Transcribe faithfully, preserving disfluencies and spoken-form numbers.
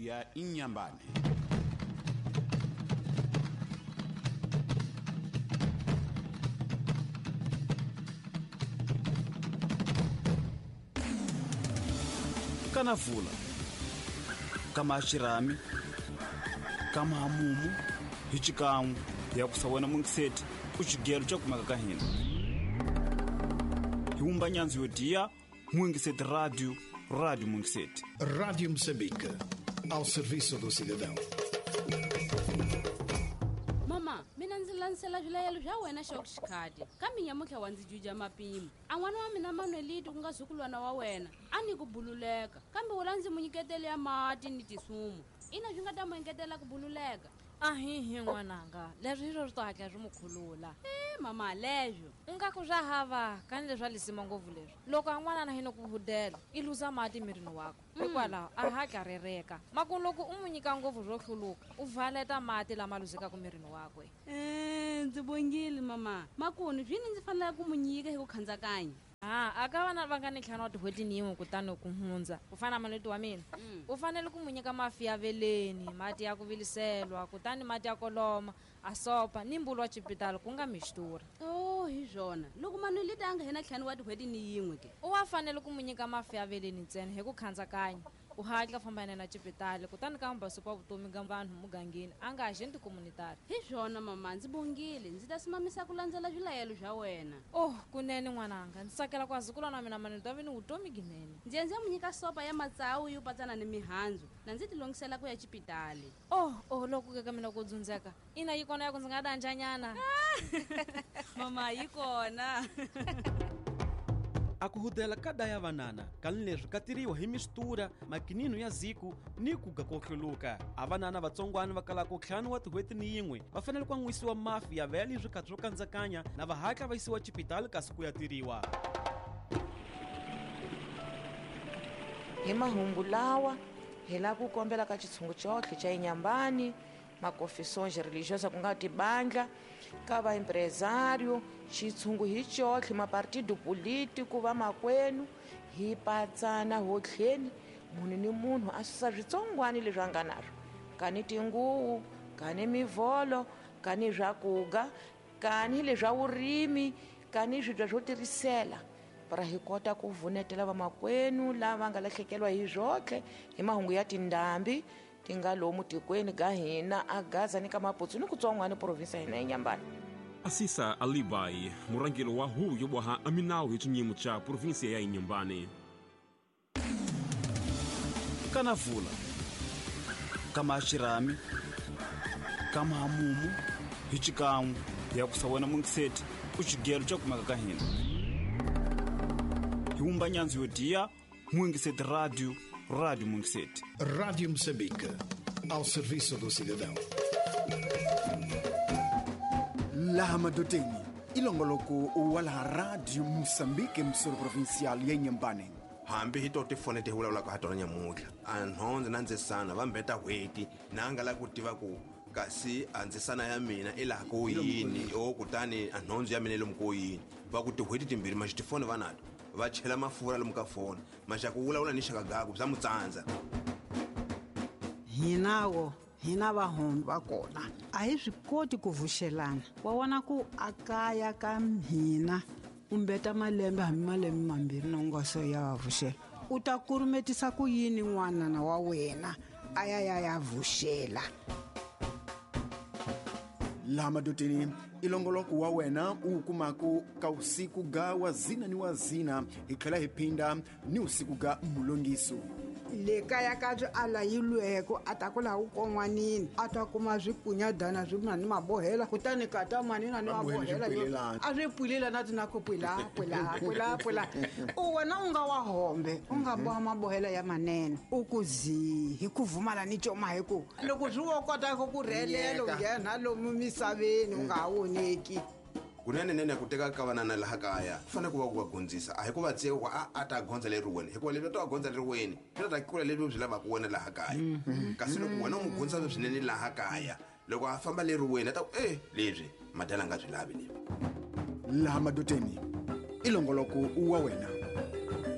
ya Inyambane. Kanavula, kama Shirami, kama Hamumu, hichikamu ya kusawena mungiseti kuchigero cha kumaka hina. Hiumba nyanzi yotia Mungiseti Radio, Rádio Mungiseti. Rádio Moçambique, ao serviço do cidadão. Mama, mina nzilansela vila yelu ja wena shokshikadi. Kami nyamuke wanzijuja mapimu. Angwana wa mina manueliti kungazukulwana wa wena. Ani kubululeka. Kambi ulanzi munyiketele ya maati nitisumu. Ina jungata munyiketela kubululeka. Ahihi ngwananga, lezo hiro ritohakya rumukhulula. Eh, mama, lezo. Unga kuzahava, kani lezo alisima ngovu lezo. Loko angwana na hino kuhudela, iluza maati mirino wako. Mm. Ekwala, ahakya rereka. Makun loko umunyika ngovu rokhuluka, uvaleta maati la maluzika kumirino wako. Eh, nzibongile mama. Makuni, vini nzifanela kumunyika hiku khanzakanya. Ah, akawana vangani khana wati hweti niwe kutano kuhunza. Ufana maleti wa mina. Mm. Ufanele kumunyika mafi ya veleni, mati ya kuviliselwa, kutani mati ya koloma, asopa, nimbulu wa chipitalo kunga mishtura. Oh, hizona. Loko manueliti anga hena khana wati hweti ni yingwe ke. Uwafanele kumunyika mafi ya veleni tsene heku khanza kanya. Uhakla fambana na chipitalo, kutani kamba supa vutomi ga vanhu mugangeni, anga agente comunitari. Hizona mama, nzibongile, nzitasimamisa kulandzela vilayelo vya wena. Oh, kunene ngwananga, ntsakela kwazukula na mina manelo ta vini vutomi ginene. Ndzienze munyika sopa ya matsawu yupatsana ni mihandzu, na nzitilongisela kuya chipitali. Oh, oh, loko keka mina kudzundzeka. Ina yikona yako nzingadanja nyana. Mama, yikona. Akuhudela kada ya vanana, kanileswi katiriwa hi mistura, makinino ya ziku, ni kuga kokhuluka. Avanana vatsongwana vakala kokhlanu wa tihweti ni yingwe, vafanele kwa nwisiwa mafi ya vele zvikatro kanzakanya, na vahakla vaisiwa chipitali kasi kuyatiriwa. Hi mahungu lawa, hi la ku kombela ka chitshungu chotlhe cha Inyambane, makonfissões religiosas kungati bandla, ka va empresário, chitshungu hi chotlhe, mapartido político, va makwenu, hi patsana hotlheni, munhu ni munhu a susa switsongwani leswi a nga naswo. Kani tinguwu, kani mivolo, kani swakuga, kani leswa vurimi, kani swibya swo tirisela. Para hi kota ku vunetela va makwenu lava nga lahlekelwa hi zwotlhe hi mahungu ya tindhambi tinga lomu tikweni ga hina a Gaza ni ka Maputsu ni kutsongwana province ya hina ya Inyambane. Asisa Alibai, murangelo wa hu yoboha aminawu hi chinyimo cha province ya Inyambane. Kanavula, kama Shirami, kama Hamumu, hichikamu ya kusawena mungiseti kuchigero cha kumaka hina. Hiumba nyanzi yotia Mungiseti Radio, Rádio Mungiseti. Rádio Moçambique, ao serviço do cidadão. Laha madoteni, ilongoloko wala Radio Moçambique msoro provincial ya Inyambane. Hambi hito tifone te hula ka hatona nyamuhla. Anhonze nandzesana vambeta hweti nanga la kutiva ku kasi andzesana ya mina ila ko yini o kutani anhonze ya mina lomko yini. Va ku tihweti timbiri machitifone vanato. Va chela mafura lomuka fona. Mashaku ula ula nishaka gaku za mutsanza. Hinawo hina vahombi va kona a hi swi koti ku vuxelana wa wona ku akaya ka hina umbeta malembe hambi malembe mambiri na nga so ya va vuxela u ta kurumetisa ku yini n'wanana wa wena a ya ya ya vuxela. Laha madoteni ilongoloko wa wena u kumako ka usiku ga wa zina ni wa zina hi tlhela hi phinda ni usiku ga mulongiso. Le kaya ka byi ala yilweko a ta ku laha u kon'wanini a ta kuma swikunyadana swi na ni mabohela kutani kata manina ni mabohela a swi pwilela na tina ku pwila pwila pwila pwila u wena u nga wa hombe u nga boha mabohela ya manene u ku zi hi ku vumala ni coma hi ku loko swi wo kota ku rhelelo nghena lomu misaveni u nga ha woneki. Kunene nene kuteka ka vanana laha kaya fane ku va ku va gondzisa a hi ku va tsiye ku a a ta gondza leri wena hikuva leswi ta gondza leri wena swi ta kula leswi byi lava ku wena laha kaya kasi loko wena u gondza swinene laha kaya loko a famba leri wena ta eh leswi madala nga byi lavi leyi. Laha madoteni ilongoloko wa wena